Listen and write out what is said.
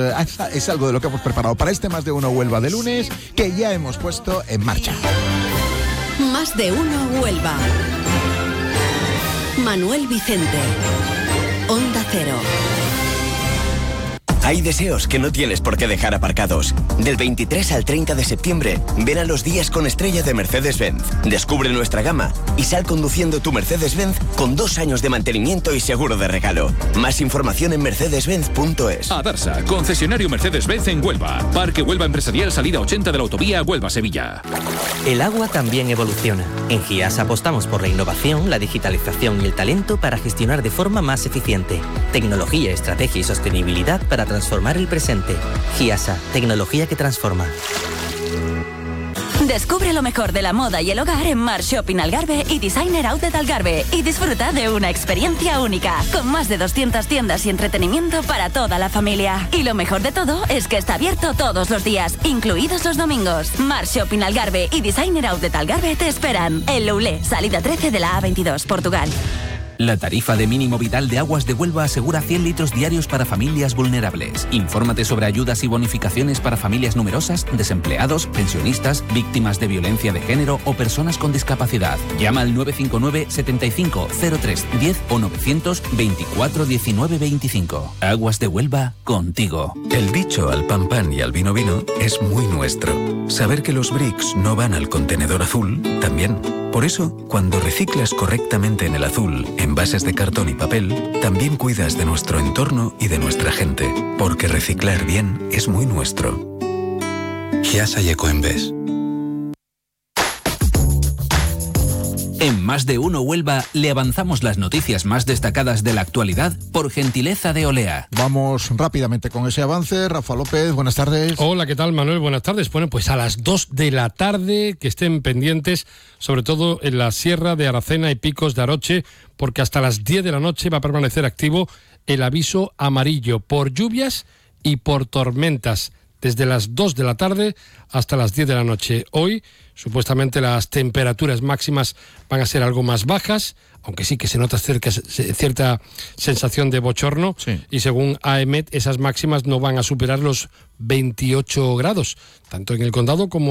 Es algo de lo que hemos preparado para este Más de Uno Huelva de lunes, que ya hemos puesto en marcha. Más de Uno Huelva. Manuel Vicente. Onda Cero. Hay deseos que no tienes por qué dejar aparcados. Del 23 al 30 de septiembre, ven a los días con estrella de Mercedes-Benz. Descubre nuestra gama y sal conduciendo tu Mercedes-Benz con 2 años de mantenimiento y seguro de regalo. Más información en mercedes-benz.es. Adarsa, concesionario Mercedes-Benz en Huelva. Parque Huelva Empresarial, salida 80 de la autovía Huelva-Sevilla. El agua también evoluciona. En GIAS apostamos por la innovación, la digitalización y el talento para gestionar de forma más eficiente. Tecnología, estrategia y sostenibilidad para transformar el presente. GIASA, tecnología que transforma. Descubre lo mejor de la moda y el hogar en Mar Shopping Algarve y Designer Outlet Algarve y disfruta de una experiencia única, con más de 200 tiendas y entretenimiento para toda la familia. Y lo mejor de todo es que está abierto todos los días, incluidos los domingos. Mar Shopping Algarve y Designer Outlet Algarve te esperan. En Loulé, salida 13 de la A22, Portugal. La tarifa de mínimo vital de Aguas de Huelva asegura 100 litros diarios para familias vulnerables. Infórmate sobre ayudas y bonificaciones para familias numerosas, desempleados, pensionistas, víctimas de violencia de género o personas con discapacidad. Llama al 959 75 03 10 o 924 19 25. Aguas de Huelva, contigo. El dicho al pan pan y al vino vino es muy nuestro. Saber que los bricks no van al contenedor azul, también. Por eso, cuando reciclas correctamente en el azul, envases de cartón y papel, también cuidas de nuestro entorno y de nuestra gente, porque reciclar bien es muy nuestro. GIASA y Ecoembes. En Más de Uno Huelva le avanzamos las noticias más destacadas de la actualidad por gentileza de Olea. Vamos rápidamente con ese avance. Rafa López, buenas tardes. Hola, ¿qué tal, Manuel? Buenas tardes. Bueno, pues a las 2 de la tarde, que estén pendientes, sobre todo en la Sierra de Aracena y Picos de Aroche, porque hasta las 10 de la noche va a permanecer activo el aviso amarillo por lluvias y por tormentas, desde las 2 de la tarde hasta las 10 de la noche. Hoy, supuestamente, las temperaturas máximas van a ser algo más bajas, aunque sí que se nota cierta sensación de bochorno, sí. Y según AEMET, esas máximas no van a superar los 28 grados, tanto en el condado como